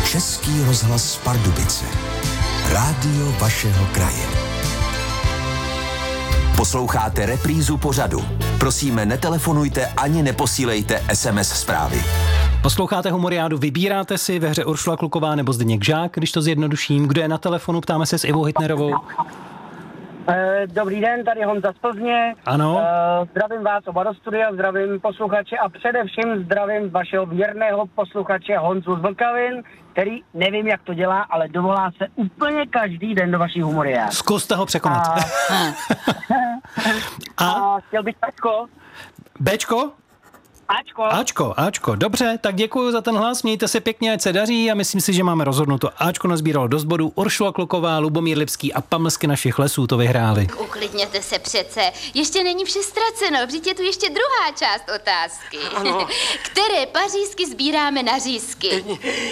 Český rozhlas Pardubice. Rádio vašeho kraje. Posloucháte reprízu pořadu. Prosíme, netelefonujte ani neposílejte SMS zprávy. Posloucháte Humoriádu, vybíráte si ve hře Uršula Kluková nebo Zdeněk Žák, když to zjednoduším. Kdo je na telefonu? Ptáme se s Ivou Hitnerovou. Dobrý den, tady Honza z Plzně. Ano. Zdravím vás oba do studia, zdravím posluchače a především zdravím vašeho věrného posluchače Honzu z Vlkavin, který nevím, jak to dělá, ale dovolá se úplně každý den do vaší Humoriády. Zkuste ho překonat. A chtěl bych Ačko. Bčko? Ačko. Dobře, tak děkuji za ten hlas, mějte se pěkně, ať se daří a myslím si, že máme rozhodnuto. Ačko nazbíralo dost bodů, Uršula Kluková, Lubomír Lipský a Pamlsky našich lesů to vyhráli. Uklidněte se přece, ještě není vše ztraceno, vždyť je tu ještě druhá část otázky. Ano. Které pařízky sbíráme na řízky?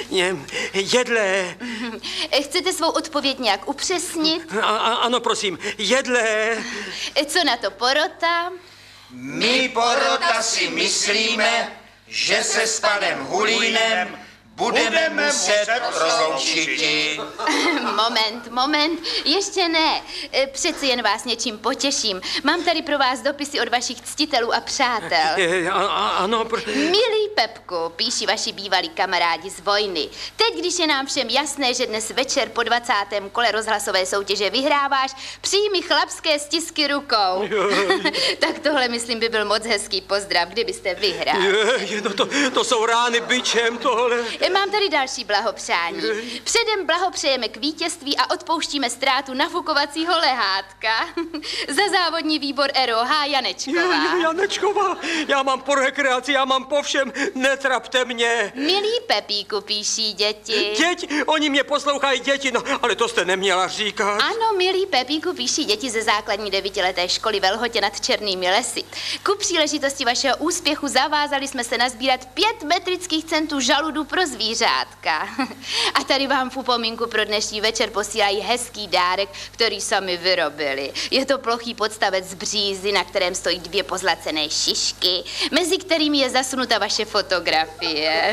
Jedlé. Chcete svou odpověď nějak upřesnit? Ano, prosím, jedlé. Co na to porota? My porota si myslíme, že se s panem Hulínem budeme muset rozloučit. Moment, ještě ne. Přeci jen vás něčím potěším. Mám tady pro vás dopisy od vašich ctitelů a přátel. Ano. Milý Pepku, píší vaši bývalí kamarádi z vojny. Teď, když je nám všem jasné, že dnes večer po 20. kole rozhlasové soutěže vyhráváš, přijmi chlapské stisky rukou. Tak tohle, myslím, by byl moc hezký pozdrav, kdybyste vyhrál. To jsou rány bičem tohle. Mám tady další blahopřání. Předem blahopřejeme k vítězství a odpouštíme ztrátu nafukovacího lehátka. Za závodní výbor ROH Janečková. Janečková, já mám po rekreaci, já mám po všem, netrapte mě. Milý Pepíku, píší děti. Oni mě poslouchají děti, no, ale to jste neměla říkat. Ano, milý Pepíku, píší děti ze základní 9leté školy ve Lhotě nad Černými lesy. Ku příležitosti vašeho úspěchu zavázali jsme se nazbírat 5 metrických centů žaludu pro zvířátka. A tady vám v upomínku pro dnešní večer posílají hezký dárek, který sami vyrobili. Je to plochý podstavec z břízy, na kterém stojí 2 pozlacené šišky, mezi kterými je zasunuta vaše fotografie.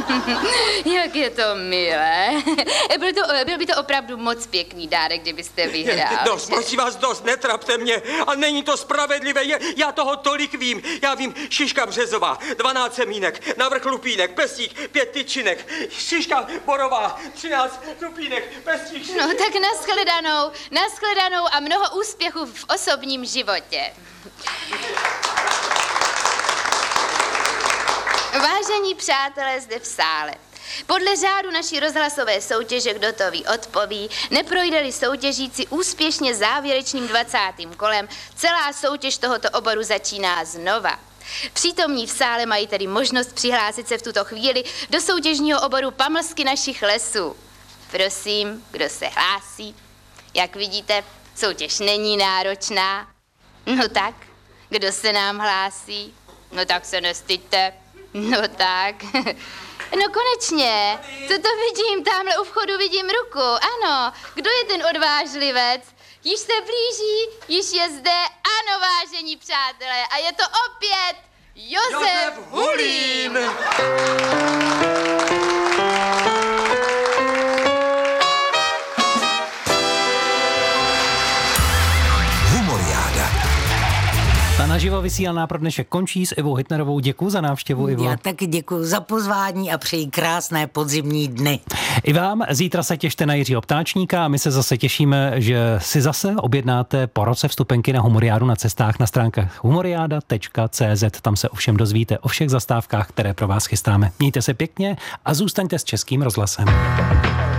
Jak je to milé. Byl by to opravdu moc pěkný dárek, kdybyste vyhrál. Dost, prosím vás, dost, netrapte mě. A není to spravedlivé, já toho tolik vím. Já vím, šiška březová, 12 semínek, navrch lupínek, pestík, 5 tyčinek, šiška borová, 13 lupínek, pestík. No tak nashledanou a mnoho úspěchů v osobním životě. Vážení přátelé zde v sále, podle řádu naší rozhlasové soutěže Kdo to ví odpoví, neprojde-li soutěžící úspěšně závěrečným 20. kolem, celá soutěž tohoto oboru začíná znova. Přítomní v sále mají tedy možnost přihlásit se v tuto chvíli do soutěžního oboru Pamlsky našich lesů. Prosím, kdo se hlásí? Jak vidíte, soutěž není náročná. No tak, kdo se nám hlásí? No tak se nestyďte. No tak. No konečně, co to vidím? Tamhle u vchodu vidím ruku. Ano, kdo je ten odvážlivec? Již se blíží, již je zde. Ano, vážení přátelé, a je to opět Josef Hulín. Humoriáda. Ta naživo vysílaná pro dnešek končí s Ivou Hitnerovou. Děkuji za návštěvu, Ivo. Já taky děkuji za pozvání a přeji krásné podzimní dny. I vám zítra se těšte na Jiřího Ptáčníka a my se zase těšíme, že si zase objednáte po roce vstupenky na Humoriádu na cestách na stránkách humoriada.cz. Tam se ovšem dozvíte o všech zastávkách, které pro vás chystáme. Mějte se pěkně a zůstaňte s Českým rozhlasem.